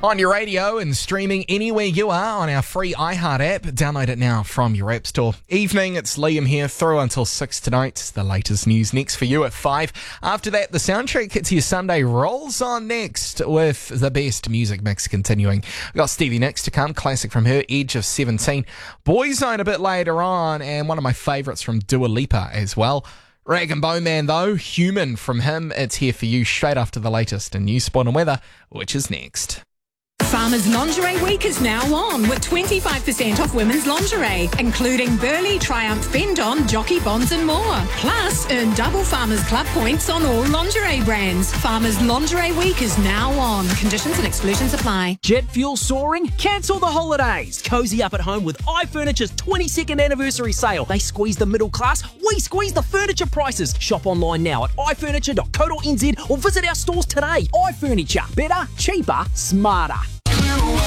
On your radio and streaming anywhere you are on our free iHeart app. Download it now from your app store. Evening, it's Liam here, through until 6 tonight. The latest news next for you at 5. After that, the soundtrack to your Sunday rolls on next with the best music mix continuing. We've got Stevie Nicks to come, classic from her, Edge of 17. Boyzone a bit later on, and one of my favourites from Dua Lipa as well. Rag and Bone Man, though, Human from him. It's here for you straight after the latest in news, sport and weather, which is next. Farmers Lingerie Week is now on with 25% off women's lingerie, including Burley, Triumph, Bend-On, Jockey Bonds and more. Plus, earn double Farmers Club points on all lingerie brands. Farmers Lingerie Week is now on. Conditions and exclusions apply. Jet fuel soaring? Cancel the holidays. Cozy up at home with iFurniture's 22nd anniversary sale. They squeeze the middle class, we squeeze the furniture prices. Shop online now at ifurniture.co.nz or visit our stores today. iFurniture. Better, cheaper, smarter.